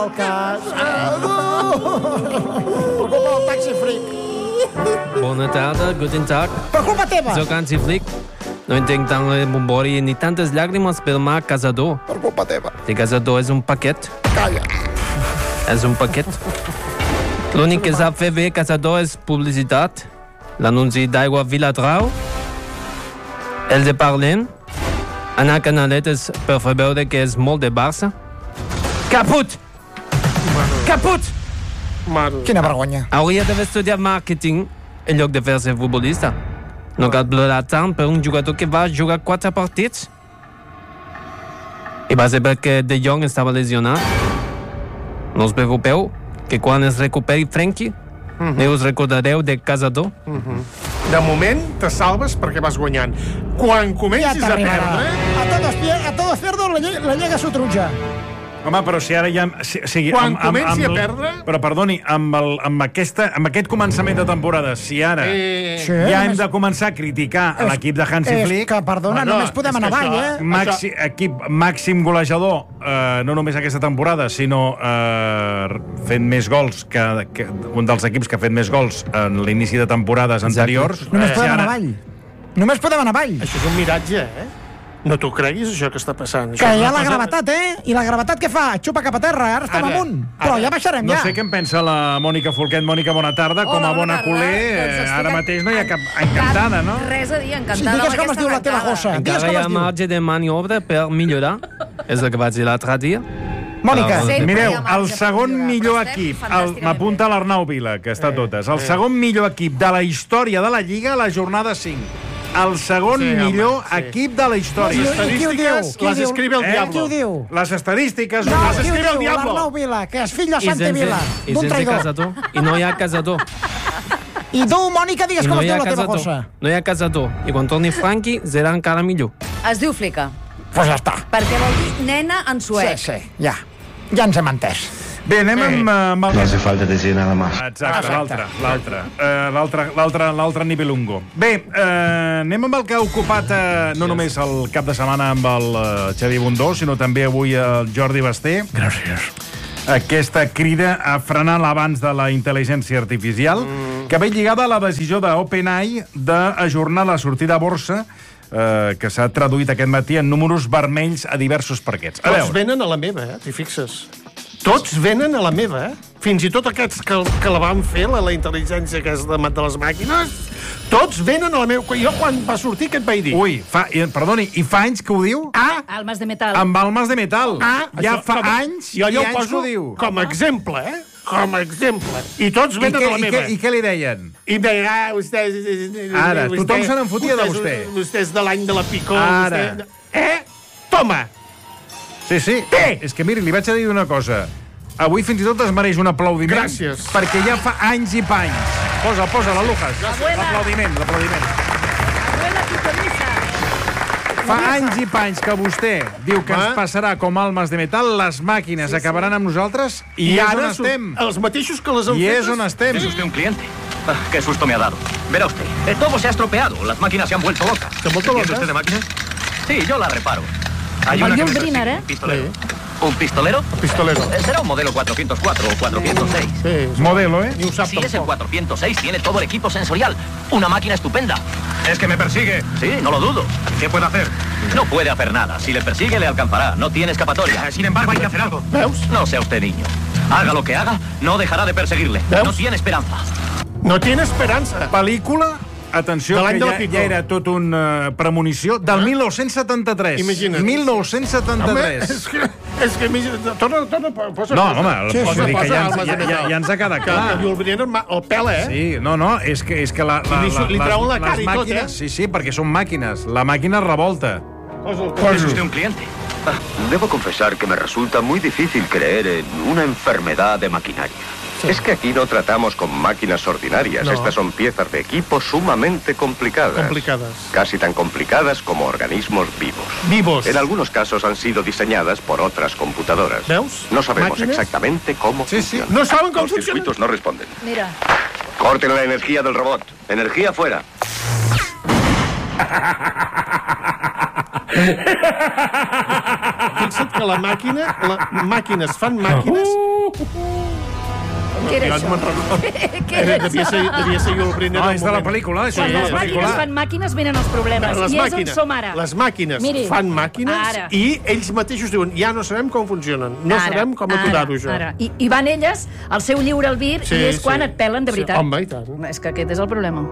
El cas... Per culpa del Taxi Freak. Bona tarda, guten Tag. Per culpa teva. Soc Hansi Flick. No entenc tant el bombori ni tantes llàgrimes pel mar Casador. Per culpa teva. Si Casador és un paquet. Calla. És un paquet. L'únic que sap fer bé Casador és publicitat. L'anunci d'aigua Viladrau. El de Parlent. Anar a Canaletes per fer veure que és molt de Barça. Caput! Caput! Quina vergonya. Hauria d'haver estudiat màrqueting en lloc de fer-se futbolista. No cal plorar tant per un jugador que va jugar 4 partits. I va ser perquè De Jong estava lesionat. No us preocupeu, que quan es recuperi Frenkie, us recordareu de Casador. De moment te salves perquè vas guanyant. Quan comencis a perdre... A todos cerdos la llega su trucha. Home, però si ara ja... Quan comenci a perdre... Però, perdoni, amb aquest començament de temporada, si ara ja hem de començar a criticar l'equip de Hansi Flick... És que, perdona, només podem anar avall, eh? Equip màxim golejador, no només aquesta temporada, sinó fent més gols que un dels equips que ha fet més gols en l'inici de temporades anteriors. Només podem anar avall. Només podem anar avall. Això és un miratge, eh? No t'ho creguis, això que està passant. Que hi ha la gravetat, eh? I la gravetat què fa? Xupa cap a terra, ara estem amunt. Però ja baixarem, ja. No sé què en pensa la Mònica Folquet. Mònica, bona tarda. Com a bona culer, ara mateix no hi ha cap encantada, no? Res a dir, encantada. Sí, digues com es diu la teva gossa. Encara hi ha marge de maniobra per millorar. És el que vaig dir l'altre dia. Mònica. Mireu, el segon millor equip, m'apunta l'Arnau Vila, que està totes, el segon millor equip de la història de la Lliga a la jornada 5. El segon millor equip de la història. Les estadístiques les escribe el Diablo. Qui ho diu? Les estadístiques No, les qui ho escribe el diu? Diablo. L'Arnau Vila, que és fill de Santi Vila. I D'un sense traïdor. Casador. I no hi ha Casador. I tu, Mònica, digues com es diu la teva gossa. No hi ha Casador. I quan torni Frankie, serà encara millor. Es diu Flica. Pues ja està. Perquè vol dir nena en suec. Sí, ja. Ja ens hem entès. Bé, anem amb el... No hace falta decir nada más. Exacte, l'altre nivelungo. Bé, anem amb el que ha ocupat no només el cap de setmana amb el Xavi Bundó, sinó també avui el Jordi Basté. Gràcies. Aquesta crida a frenar l'avanç de la intel·ligència artificial, que ve lligada a la decisió d'OpenAI d'ajornar la sortida a borsa que s'ha traduït aquest matí en números vermells a diversos parquets. Tots venen a la meva, t'hi fixes? Tots venen a la meva, Fins i tot aquests que la van fer, la intel·ligència que és de les màquines, tots venen a la meva... Jo, quan va sortir, què et vaig dir? Ui, perdoni, i fa anys que ho diu? Almes de metal. Amb almes de metal. Ja fa anys jo i anys poso que ho diu. Com a exemple, Com a exemple. I tots venen a la meva. I què li deien? I em deien, vostès... Ara, tothom se n'enfotia de vostè. Vostè és de l'any de la picó. Ara. Toma! Sí. És que, miri, li vaig a dir una cosa. Avui fins i tot es mereix un aplaudiment. Gràcies. Perquè ja fa anys i panys. Posa la Lucas. L'aplaudiment. Abuela pitonisa. Fa anys i panys que vostè diu que ens passarà com almes de metal, les màquines acabaran amb nosaltres i és on estem. Els mateixos que les han I fetes. és on estem. ¿Es usted un cliente? Qué susto me ha dado. Verá usted, todo se ha estropeado. Las máquinas se han vuelto locas. ¿Entiende usted de máquinas? Sí, yo la reparo. Hay una que me persigue. ¿Un pistolero? ¿Un pistolero? Pistolero. Será un modelo 404 o 406. Modelo, Ni ho sap Si es el tampoc. 406, tiene todo el equipo sensorial. Una máquina estupenda. Es que me persigue. Sí, no lo dudo. ¿Qué puedo hacer? No puede hacer nada. Si le persigue, le alcanzará. No tiene escapatoria. Sin embargo, hay que hacer algo. Veus? No sea usted niño. Haga lo que haga, no dejará de perseguirle. ¿Veus? No tiene esperanza. No tiene esperança. Pel·lícula, atenció, De l'any de la que Picó. ja era tot una premonició, del 1973. Imagina't. 1973. És que torna, posa. No, home, posa dir que Almes de metal. ja ens ha quedat Que clar. li obrien el pèl, Sí, no, és que Li treuen la cara les i tot, màquines... Sí, perquè són màquines. La màquina revolta. ¿Es usted un cliente? Debo confesar que me resulta muy difícil creer en una enfermedad de maquinaria. Es que aquí no tratamos con máquinas ordinarias. No. Estas son piezas de equipo sumamente complicadas. Casi tan complicadas como organismos vivos. Vivos. En algunos casos han sido diseñadas por otras computadoras. ¿Veus? No sabemos ¿Máquinas? exactamente cómo funcionan. No saben com Los funciona. circuitos no responden. Mira. Corten la energía del robot. Energía fuera. Fixa't que la màquina... Màquines fan màquines Què era això? Què era Devia això? ser Yul Brynner. No, és de la pel·lícula, això Quan és de les la màquines pel·lícula. fan màquines, venen els problemes. I és on som ara. Les màquines Miri, fan màquines ara. i ells mateixos diuen ja no sabem com funcionen, no sabem com aturar-ho, això. I van elles al seu lliure albir i és quan et pelen de veritat. Home, i tant. És que aquest és el problema.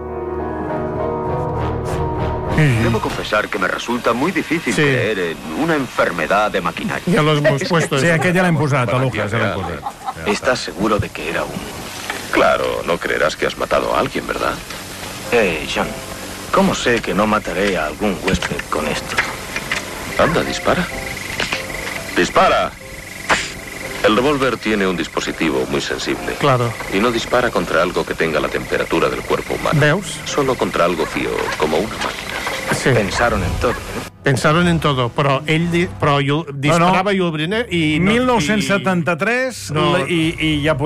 Debo confesar que me resulta muy difícil creer en una enfermedad de maquinaria. Ja lo hemos puesto. Sí, aquest ja l'hem posat, a Lucas, ja l'hem posat. ¿Estás seguro de que era un...? Claro, no creerás que has matado a alguien, ¿verdad? John, ¿cómo sé que no mataré a algún huésped con esto? Anda, dispara. ¡Dispara! El revólver tiene un dispositivo muy sensible. Claro. Y no dispara contra algo que tenga la temperatura del cuerpo humano. Veus? Solo contra algo fío, como una máquina. Sí. Pensaron en todo, ¿no? Pensaron en todo, però ell disparava Yul Brynner i... 1973 i ja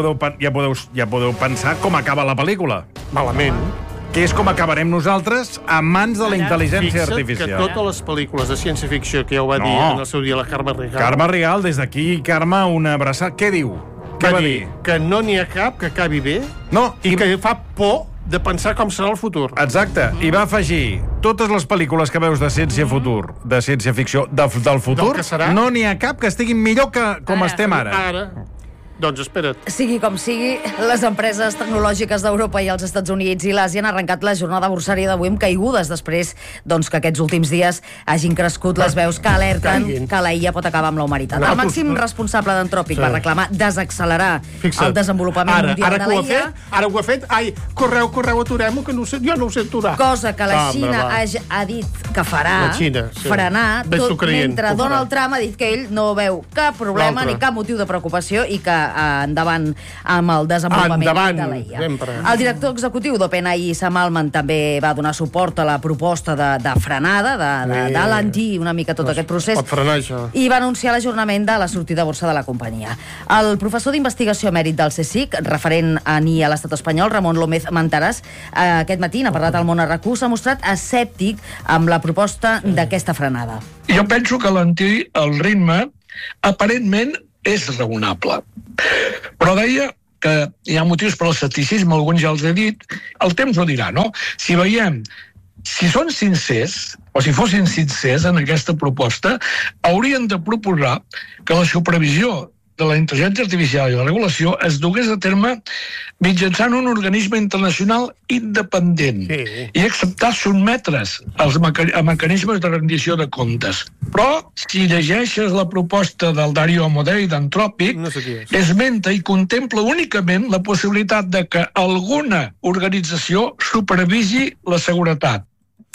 podeu pensar com acaba la pel·lícula. Malament. Que és com acabarem nosaltres a mans de la intel·ligència artificial. Fixa't que totes les pel·lícules de ciència-ficció que ja ho va dir en el seu dia la Carme Rigal... Carme Rigal, des d'aquí, Carme, una abraçada. Què diu? Què va dir? Que no n'hi ha cap que acabi bé i que fa por de pensar com serà el futur. Exacte. I va afegir totes les pel·lícules que veus de ciència-futur, de ciència-ficció, del futur, no n'hi ha cap que estigui millor que com estem ara. Ara. Doncs espera't. Sigui com sigui, les empreses tecnològiques d'Europa i els Estats Units i l'Àsia han arrencat la jornada borsària d'avui amb caigudes després que aquests últims dies hagin crescut les veus que alerten que la IA pot acabar amb la humanitat. El màxim responsable d'Antròpic va reclamar desaccelerar el desenvolupament mundial de la IA. Ara ho ha fet. Ai, correu, aturem-ho, que jo no ho sé aturar. Cosa que la Xina ha dit que farà, frenar, tot mentre Donald Trump ha dit que ell no veu cap problema ni cap motiu de preocupació i que endavant amb el desenvolupament de la IA. El director executiu d'OpenAI, Sam Altman, també va donar suport a la proposta de frenada, d'alentir una mica tot aquest procés. Pot frenar això. I va anunciar l'ajornament de la sortida a borsa de la companyia. El professor d'investigació emèrit del CSIC, referent a l'estat espanyol, Ramon Lómez Mantaras, aquest matí n'ha parlat al Món RQ, s'ha mostrat escèptic amb la proposta d'aquesta frenada. Jo penso que alentir el ritme aparentment és raonable. Però deia que hi ha motius per l'escepticisme, alguns ja els he dit, el temps ho dirà, no? Si veiem, si són sincers, o si fossin sincers en aquesta proposta, haurien de proposar que la supervisió de la intel·ligència artificial i la regulació es dugués a terme mitjançant un organisme internacional independent i acceptar sotmetre's a mecanismes de rendició de comptes. Però, si llegeixes la proposta del Dario Amodei d'Antròpic, esmenta i contempla únicament la possibilitat de que alguna organització supervisi la seguretat.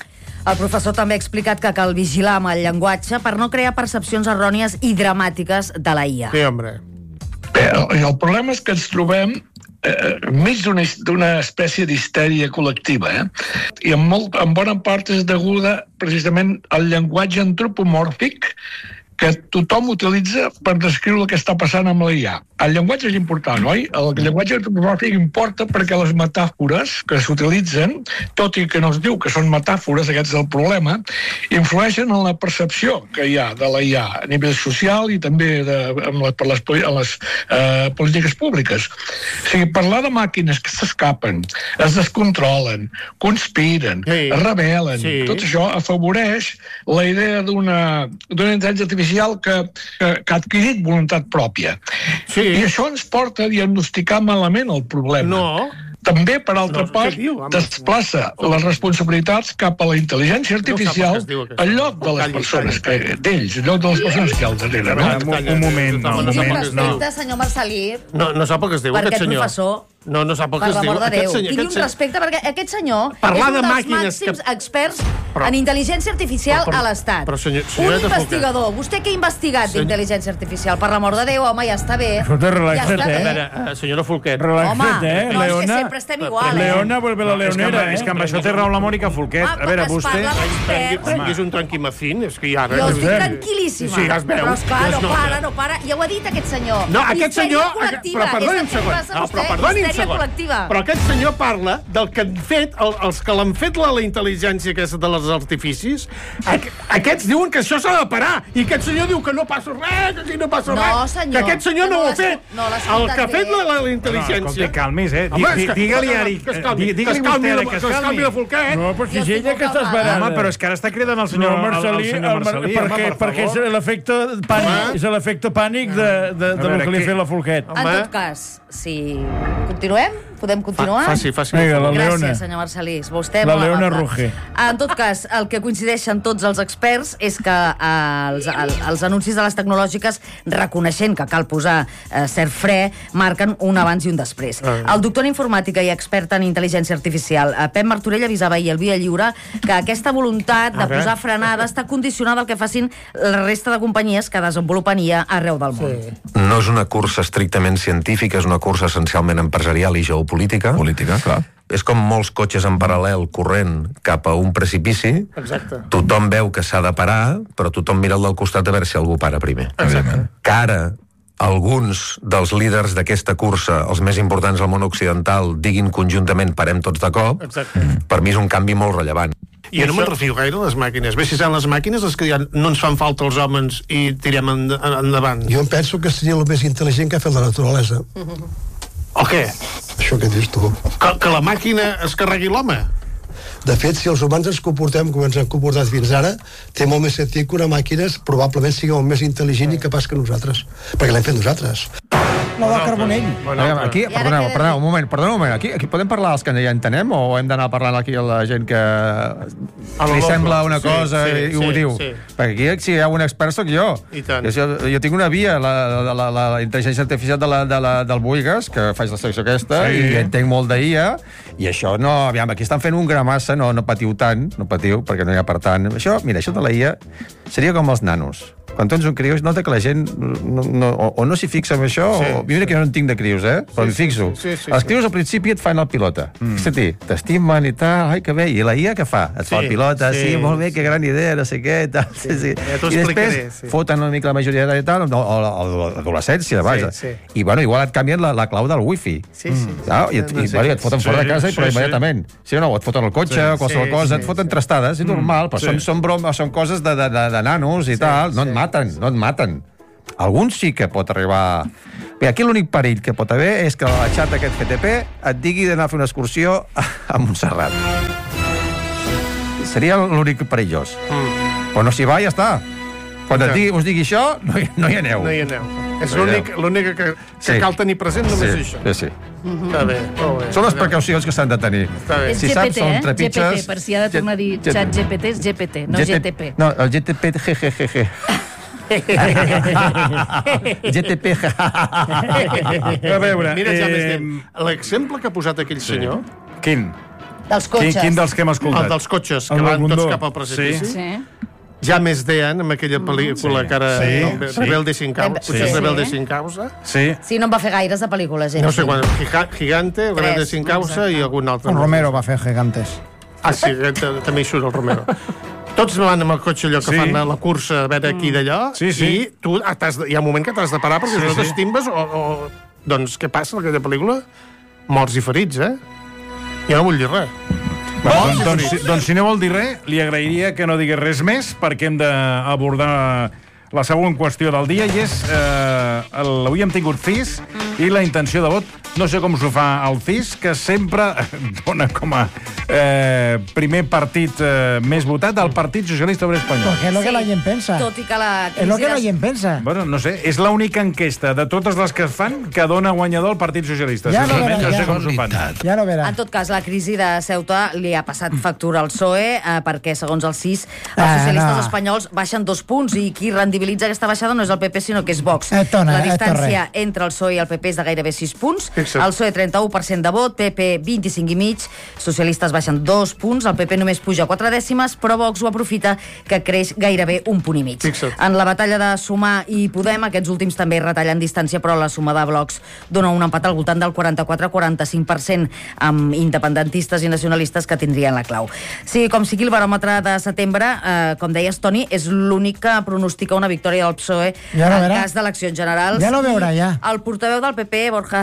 El professor també ha explicat que cal vigilar amb el llenguatge per no crear percepcions errònies i dramàtiques de la IA. Sí, home. El problema és que ens trobem enmig d'una espècie d'histèria col·lectiva, i en bona part és deguda precisament al llenguatge antropomòrfic que tothom utilitza per descriure el que està passant amb la IA. El llenguatge és important, oi? El llenguatge antropomòrfic importa perquè les metàfores que s'utilitzen, tot i que no es diu que són metàfores, aquest és el problema, influeixen en la percepció que hi ha de la IA a nivell social i també per les polítiques públiques. O sigui, parlar de màquines que s'escapen, es descontrolen, conspiren, es rebel·len, tot això afavoreix la idea d'una intel·ligència artificial que ha adquirit voluntat pròpia. I això ens porta a diagnosticar malament el problema. També, per altra part, desplaça les responsabilitats cap a la intel·ligència artificial en lloc de les persones, d'ells, en lloc de les persones que hi ha al darrere. Un moment, no. Respecte, senyor Marcelí. No sap el que es diu, aquest senyor. Perquè professor... No sap el que es diu. Per l'amor de Déu, tingui un respecte, perquè aquest senyor és un dels màxims experts en intel·ligència artificial a l'Estat. Un investigador. Vostè què ha investigat d'intel·ligència artificial? Per l'amor de Déu, home, ja està bé. Senyora Folquet. Home, no, és que sempre estem igual, Leona vuelve la leonera. És que amb això té raó la Mònica Folquet. A veure, vostè... És un tranquimacín, és que ja... Jo estic tranquil·líssima. Sí, ja es veu. Però esclar, no para. Ja ho ha dit aquest senyor. No, aquest senyor... Però perdoni un segon. histèria col·lectiva. Però aquest senyor parla del que han fet, els que l'han fet la intel·ligència aquesta dels artificis, aquests diuen que això s'ha de parar, i aquest senyor diu que no passa res, que aquí no passa res. No, senyor. Que aquest senyor no ho ha fet. El que ha fet la intel·ligència. Calmis, digue-li a Eric. Que es calmi de Folquet. No, però si ella que estàs barada. Home, però és que ara està cridant el senyor Marcelí. Perquè és l'efecte pànic de lo que li ha fet la Folquet. En tot cas, si continuem, podem continuar? Faci. Vinga, la Leona. Gràcies, senyor Marcelí. Vostè La molt Leona amable. Ruge. En tot cas, el que coincideixen tots els experts és que els anuncis de les tecnològiques, reconeixent que cal posar cert fre, marquen un abans i un després. El doctor en informàtica i expert en intel·ligència artificial, Pep Martorell, avisava ahir al Via Lliure que aquesta voluntat de posar frenada està condicionada al que facin la resta de companyies que desenvolupen IA arreu del món. No és una cursa estrictament científica, és una cursa essencialment empresarial i geopolítica. Política, clar. És com molts cotxes en paral·lel corrent cap a un precipici. Exacte. Tothom veu que s'ha de parar, però tothom mira el del costat a veure si algú para primer. Exacte. Que ara alguns dels líders d'aquesta cursa, els més importants del món occidental, diguin conjuntament parem tots de cop, per mi és un canvi molt rellevant. I no me'n refio gaire de les màquines. Bé, si seran les màquines les que ja no ens fan falta els homes i tirem endavant. Jo em penso que seria el més intel·ligent que ha fet la naturalesa. O què? Això que dius tu. Que la màquina es carregui l'home? De fet, si els humans ens comportem com ens han comportat fins ara, té molt més sentit que una màquina probablement sigui molt més intel·ligent i capaç que nosaltres. Perquè l'hem fet nosaltres. La del Carbonell. Aquí, perdoneu, un moment. Aquí podem parlar els que ja entenem o hem d'anar parlant aquí a la gent que li sembla una cosa i ho diu? Perquè aquí, si hi ha un expert, soc jo. Jo tinc una via, la intel·ligència artificial del Boigas, que faig la secció aquesta, i entenc molt d'IA, i això no... Aviam, aquí estan fent un gramassa, no patiu tant, no patiu, perquè no hi ha per tant. Això, mira, això de la IA seria com els nanos. Quan tens un criu, es nota que la gent o no s'hi fixa en això, o... Mira que jo no en tinc de crius, però m'hi fixo. Els crius al principi et fan el pilota. T'estimen i tal, ai, que bé. I la IA què fa? Et fa el pilota, sí, molt bé, que gran idea, no sé què, tal. I després foten una mica la majoria d'edat i tal, o l'adolescència, vaja. I, bueno, igual et canvien la clau del wifi. I et foten fora de casa però immediatament. Sí o no? Et foten el cotxe o qualsevol cosa, et foten trastades, és normal, però són bromes, són coses de nanos i tal, no et maten. Alguns sí que pot arribar... Bé, aquí l'únic perill que pot haver és que la xat aquest GTP et digui d'anar a fer una excursió a Montserrat. Seria l'únic perillós. Però no s'hi va i ja està. Quan us digui això, no hi aneu. No hi aneu. És l'únic que cal tenir present només això. Sí. Està bé. Són les precaucions que s'han de tenir. És GPT, GPT, per si ha de tornar a dir xat GPT, és GPT, no GTP. No, el GTP, GGGG. GTP. A veure... Mira, ja l'exemple que ha posat aquell senyor... Quin? Dels cotxes. Quin dels que hem escoltat? El dels cotxes, que van tots cap al precipici. Sí. Ja més deien, amb aquella pel·lícula que ara... Rebelde sin causa. Potser Rebelde sin causa. Sí, no en va fer gaires de pel·lícules. No sé quan. Gigante, Rebelde sin causa i algun altre. El Romero va fer Gigantes. Ah, sí, també hi surt el Romero. Tots van amb el cotxe allò que fan la cursa a veure aquí d'allò i tu hi ha un moment que t'has de parar perquè si no t'estimbes o... Doncs què passa en aquella pel·lícula? Morts i ferits, Jo no vull dir res. Doncs si no vol dir res, li agrairia que no digués res més perquè hem d'abordar la següent qüestió del dia i és avui hem tingut CIS i la intenció de vot. No sé com s'ho fa el CIS, que sempre dona com a primer partit més votat el Partit Socialista Obrer Espanyol. Perquè és el que la gent pensa. Tot i que la crisi... És el que la gent pensa. Bueno, no sé, és l'única enquesta de totes les que es fan que dona guanyador al Partit Socialista. Ja no verà, no sé com s'ho fan. Ja no verà. En tot cas, la crisi de Ceuta li ha passat factura al PSOE perquè, segons el CIS, els socialistes espanyols baixen 2 punts i qui rendibilitza aquesta baixada no és el PP, sinó que és Vox. La distància entre el PSOE i el PP és de gairebé 6 punts. El PSOE 31% de vot, PP 25,5%, socialistes baixen 2 punts, el PP només puja 4 dècimes, però Vox ho aprofita que creix gairebé 1,5 punts. En la batalla de Sumar i Podem, aquests últims també retallen distància, però la suma de blocs dona un empat al voltant del 44-45%, amb independentistes i nacionalistes que tindrien la clau. Sí, com sigui, el baròmetre de setembre, com deies, Toni, és l'únic que pronostica una victòria del PSOE en cas d'eleccions generals. Ja no veurà, ja. El portaveu del PP, Borja Semper,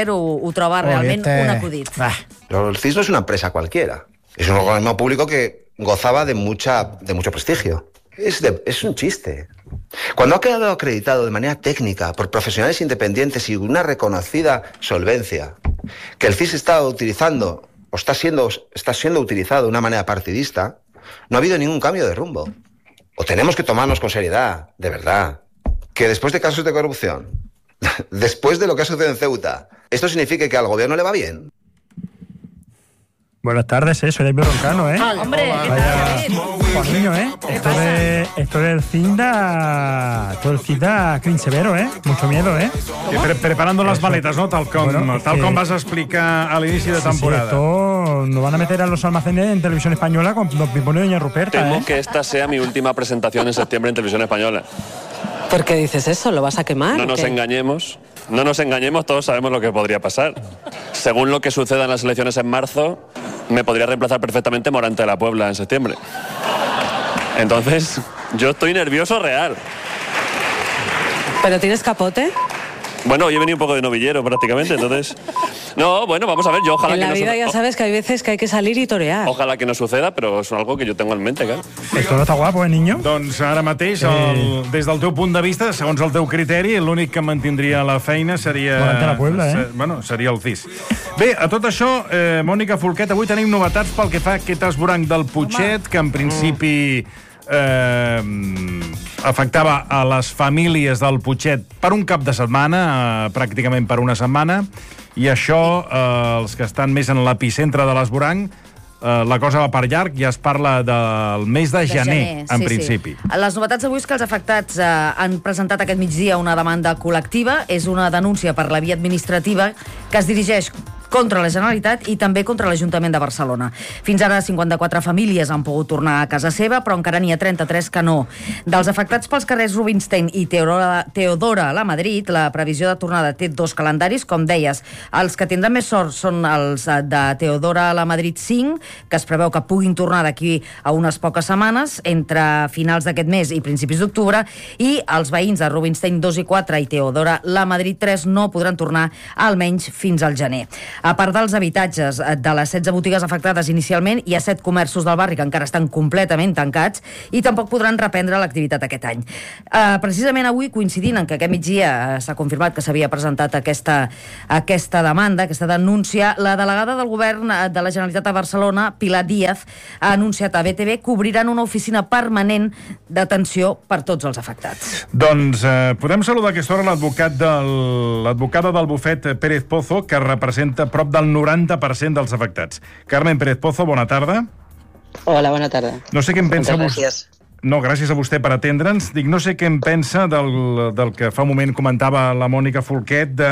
ho troba realment un acudit. Pero el CIS no es una empresa cualquiera. Es un organismo público que gozaba de mucho prestigio. Es un chiste. Cuando ha quedado acreditado de manera técnica por profesionales independientes y una reconocida solvencia, que el CIS está utilizando o está siendo utilizado de una manera partidista, no ha habido ningún cambio de rumbo. O tenemos que tomarnos con seriedad, de verdad, que después de casos de corrupción, después de lo que ha sucedido en Ceuta, ¿esto significa que al gobierno le va bien? Buenas tardes, soy Emilio Roncano, ¿eh? Hombre, ¿qué tal? Pues niño, esto del CINDA, todo el CINDA crin severo, mucho miedo, Preparando las maletas, ¿no? Tal com vas a explicar a l'inici de temporada. Sí, esto nos van a meter a los almacenes en Televisión Española con Don Pipón y Doña Ruperta. Temo que esta sea mi última presentación en septiembre en Televisión Española. ¿Por qué dices eso? ¿Lo vas a quemar? No nos engañemos, todos sabemos lo que podría pasar. Según lo que suceda en las elecciones en marzo, me podría reemplazar perfectamente Morante de la Puebla en septiembre. Entonces, yo estoy nervioso real. ¿Pero tienes capote? Bueno, hoy he venido un poco de novillero prácticamente, entonces... No, bueno, vamos a ver, yo ojalá en que no... En la vida ya sabes que hay veces que hay que salir y torear. Ojalá que no suceda, però és algo que jo tengo en mente, claro. Esto no està guapo, niño? Doncs ara mateix, des del teu punt de vista, segons el teu criteri, l'únic que mantindria la feina seria... Morante de la Puebla, Bueno, seria el CIS. Bé, a tot això, Mònica Folquet, avui tenim novetats pel que fa a aquest esvoranc del Putxet, que en principi... afectava a les famílies del Putxet per un cap de setmana, pràcticament per una setmana, i això, els que estan més en l'epicentre de l'esvoranc, la cosa va per llarg i es parla del mes de gener, en principi. Les novetats d'avui és que els afectats han presentat aquest migdia una demanda col·lectiva, és una denúncia per la via administrativa que es dirigeix contra la Generalitat i també contra l'Ajuntament de Barcelona. Fins ara 54 famílies han pogut tornar a casa seva, però encara n'hi ha 33 que no. Dels afectats pels carrers Rubinstein i Teodora a la Madrid, la previsió de tornada té 2 calendaris, com deies. Els que tindran més sort són els de Teodora a la Madrid 5, que es preveu que puguin tornar d'aquí a unes poques setmanes, entre finals d'aquest mes i principis d'octubre, i els veïns de Rubinstein 2 i 4 i Teodora la Madrid 3 no podran tornar almenys fins al gener. A part dels habitatges de les 16 botigues afectades inicialment, hi ha 7 comerços del barri que encara estan completament tancats i tampoc podran reprendre l'activitat aquest any. Precisament avui, coincidint en que aquest migdia s'ha confirmat que s'havia presentat aquesta demanda, aquesta denúncia, la delegada del govern de la Generalitat de Barcelona, Pilar Díaz, ha anunciat a BTV que obriran una oficina permanent d'atenció per tots els afectats. Doncs podem saludar a aquesta hora l'advocada del bufet Pérez Pozo, que representa prop del 90% dels afectats. Carmen Pérez Pozo, bona tarda. Hola, bona tarda. No sé què em pensa vostè... Gràcies. No, gràcies a vostè per atendre'ns. Dic, no sé què em pensa del que fa un moment comentava la Mònica Folquet de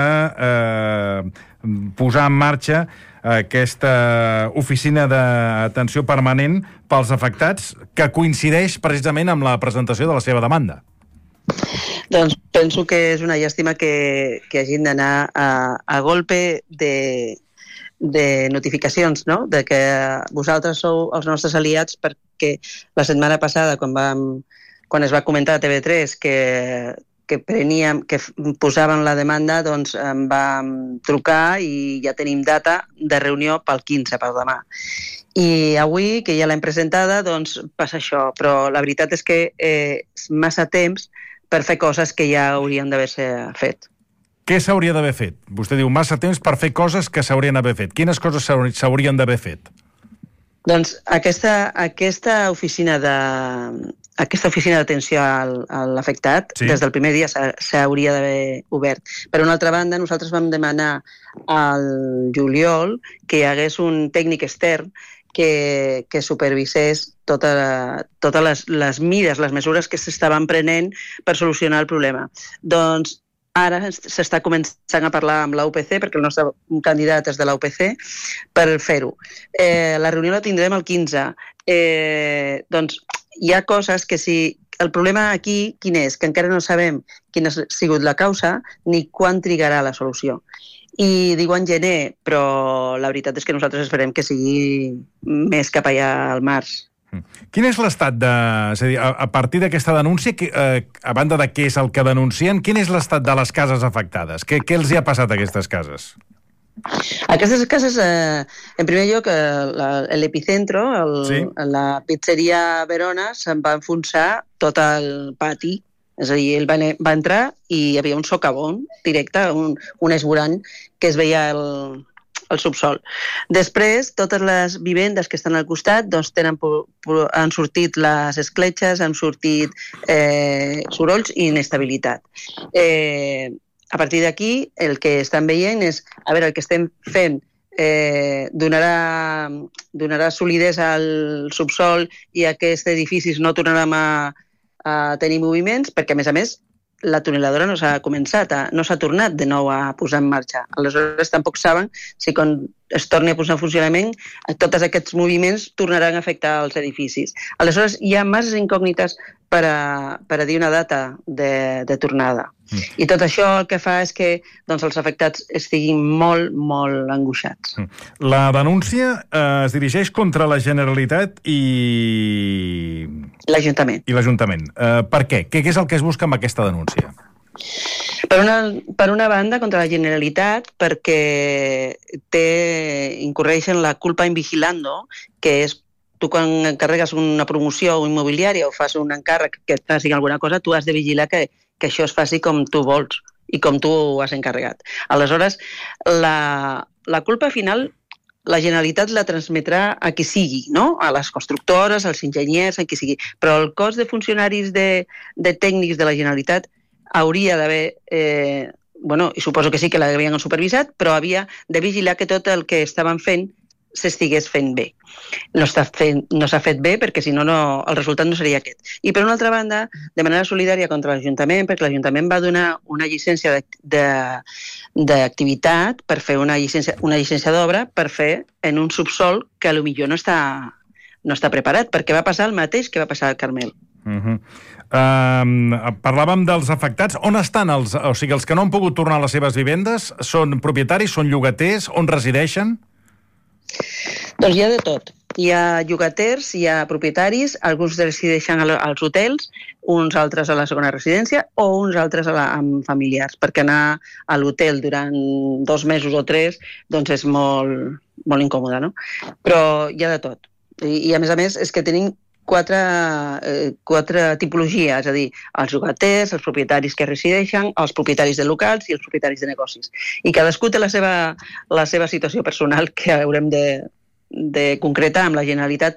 posar en marxa aquesta oficina d'atenció permanent pels afectats, que coincideix precisament amb la presentació de la seva demanda. Doncs penso que és una llàstima que hagin d'anar a golpe de notificacions, no? De que vosaltres sou els nostres aliats, perquè la setmana passada, quan es va comentar a TV3 que posaven la demanda, doncs em vam trucar i ja tenim data de reunió pel 15, per demà. I avui, que ja l'hem presentada, doncs passa això. Però la veritat és que és massa temps per fer coses que ja haurien d'haver-se fet. Què s'hauria d'haver fet? Vostè diu massa temps per fer coses que s'haurien d'haver fet. Quines coses s'haurien d'haver fet? Doncs aquesta oficina d'atenció a l'afectat, sí, des del primer dia s'hauria d'haver obert. Per una altra banda, nosaltres vam demanar al juliol que hi hagués un tècnic extern que supervisés totes les mesures que s'estaven prenent per solucionar el problema. Doncs ara s'està començant a parlar amb l'UPC, perquè el nostre candidat és de l'UPC, per fer-ho. La reunió la tindrem el 15. Doncs hi ha coses que si... El problema aquí, quin és? Que encara no sabem quina ha sigut la causa ni quan trigarà la solució. I diuen gener, però la veritat és que nosaltres esperem que sigui més cap allà al març. Quin és l'estat de... És a dir, a partir d'aquesta denúncia, a banda de què és el que denuncien, quin és l'estat de les cases afectades? Què els hi ha passat a aquestes cases? Aquestes cases, en primer lloc, l'Epicentro, la pizzeria Verona, se'n va enfonsar tot el pati. És a dir, ell va entrar i hi havia un socavón directe, un esborany que es veia el subsol. Després, totes les vivendes que estan al costat doncs han sortit les escletxes, han sortit sorolls i inestabilitat. A partir d'aquí, el que estan veient és, a veure, el que estem fent donarà solidesa al subsol i aquests edificis no tornarem a tenir moviments, perquè, a més, la tuneladora no s'ha començat, no s'ha tornat de nou a posar en marxa. Aleshores, tampoc saben si quan es torni a posar en funcionament, tots aquests moviments tornaran a afectar els edificis. Aleshores, hi ha masses incògnites per a dir una data de tornada. I tot això el que fa és que els afectats estiguin molt, molt angoixats. La denúncia es dirigeix contra la Generalitat i l'Ajuntament. Per què? Què és el que es busca amb aquesta denúncia? Per una banda, contra la Generalitat, perquè incorreix en la culpa in vigilando, que és tu quan encarregues una promoció immobiliària o fas un encàrrec que et faci alguna cosa, tu has de vigilar que això es faci com tu vols i com tu ho has encarregat. Aleshores, la culpa final la Generalitat la transmetrà a qui sigui, no? A les constructores, als enginyers, a qui sigui. Però el cos de funcionaris de tècnics de la Generalitat hauria d'haver, i suposo que sí que l'havien supervisat, però havia de vigilar que tot el que estaven fent s'estigués fent bé. No s'ha fet bé perquè si no el resultat no seria aquest. I per una altra banda, de manera solidària contra l'Ajuntament, perquè l'Ajuntament va donar una llicència d'activitat per fer una llicència d'obra per fer en un subsol que potser no està preparat, perquè va passar el mateix que va passar al Carmel. Parlàvem dels afectats. On estan els que no han pogut tornar a les seves vivendes? Són propietaris, són llogaters, on resideixen? Doncs hi ha de tot. Hi ha llogaters, hi ha propietaris, alguns resideixen als hotels, uns altres a la segona residència o uns altres amb familiars, perquè anar a l'hotel durant 2 mesos o 3 doncs és molt, molt incòmode, no? Però hi ha de tot. I a més, és que tenim 4 tipologies, és a dir, els llogaters, els propietaris que resideixen, els propietaris de locals i els propietaris de negocis. I cadascú té la seva situació personal que haurem de concretar amb la Generalitat